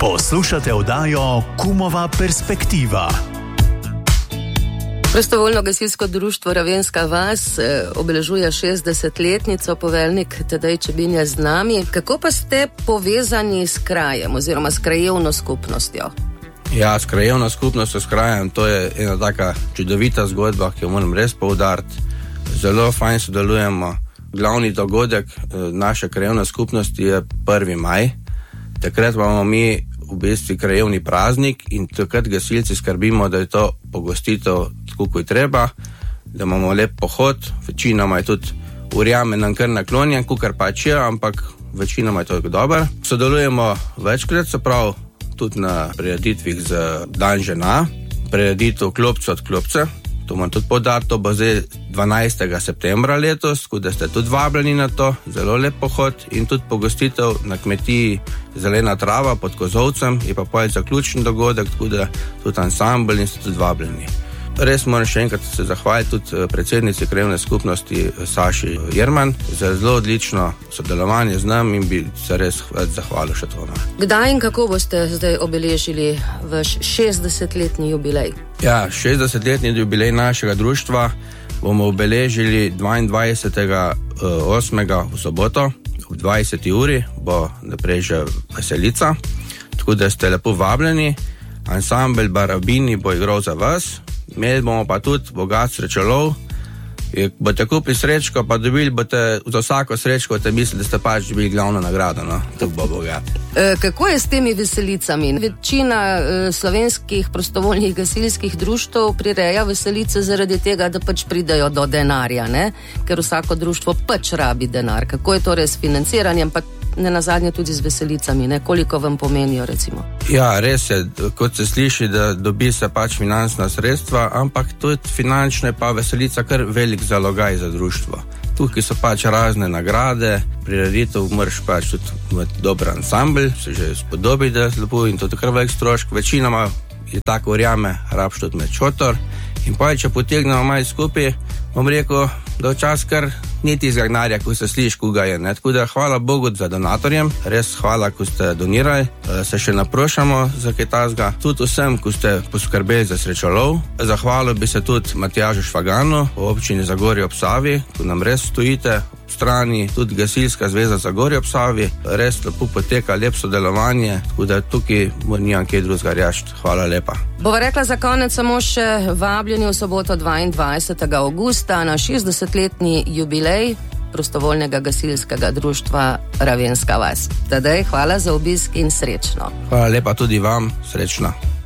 Poslušate oddajo Kumova perspektiva. Prostovoljno gasilsko društvo Ravenska vas obeležuje 60-letnico, poveljnik Tadej Čebin je z nami. Kako pa ste povezani s krajem oziroma s krajevno skupnostjo? Ja, s krajevno skupnostjo, s krajem, to je ena taka čudovita zgodba, ki jo moram res poudariti. Zelo fajn sodelujemo. Glavni dogodek naše krajevne skupnosti je 1. maj. Takrat imamo mi v bistvu krajevni praznik in takrat gasilci skrbimo, da je to pogostitev tako, kot je treba, da imamo lep pohod. Večinoma je tudi urjame nam kar naklonjen, kukar pač je, ampak večinoma je to dobro. Sodelujemo večkrat, se pravi tudi na prireditvih za dan žena, prireditev klopca od klopca. To moram tudi podariti, to bo zdaj 12. septembra letos, tako da ste tudi vabljeni na to, zelo lep pohod in tudi pogostitev na kmetiji Zelena trava pod Kozovcem, je pa pojem zaključen dogodek, tako da tudi ansambl in ste tudi vabljeni. Res moram še enkrat se zahvaliti tudi predsednici krajevne skupnosti Saši Jerman za zelo odlično sodelovanje z nami in bi se res zahvalil še to. Kdaj in kako boste zdaj obeležili vaš 60-letni jubilej? Ja, 60-letni jubilej našega društva bomo obeležili 22.8. v soboto ob 20. uri, bo naprej že veselica, tako da ste lepo vabljeni. Ansambl Barabini bo igral za vas. Imeli bomo pa tudi bogat srečolov. Boste kupili srečko, pa dobili boste za vsako srečko, te mislite, da ste pač dobili glavno nagrado, no? To bo bogat. Kako je s temi veselicami? Večina slovenskih prostovoljnih gasilskih društev prireja veselice zaradi tega, da pač pridejo do denarja, ne? Ker vsako društvo pač rabi denar. Kako je torej s financiranjem, pa ne nazadnje tudi z veselicami, ne? Koliko vam pomenijo, recimo? Ja, res je, kot se sliši, da dobi se pač finančna sredstva, ampak tudi finančne pa veselica kar velik zalogaj za društvo. Tukaj so pač razne nagrade, prireditev moraš pač tudi imeti dober ansambl, se že spodobi, da je lepo in to kar velik strošk. Večinoma je tako verjame, rabš tudi med šotor. In pa če potegnemo malo skupaj, bom rekel, da včasih kar niti iz denarja, ko se sliši, koga je. Ne? Tako da hvala Bogu za donatorjem, res hvala, ko ste donirali. Se še naprošamo za kaj tazga. Tudi vsem, ko ste poskrbeli za srečolov. Zahvalil bi se tudi Matjažu Švaganu v občini Zagorje ob Savi, ko nam res stojite v strani, tudi Gasilska zveza Zagorje ob Savi. Res lepo poteka, lep sodelovanje, tako da tukaj nimam kaj drugega reči. Hvala lepa. Bova rekla za konec samo še vabljeni v soboto 22. augusta na 60-letni jubilej prostovoljnega gasilskega društva Ravenska vas. Tadej, hvala za obisk in srečno. Hvala lepa tudi vam, srečno.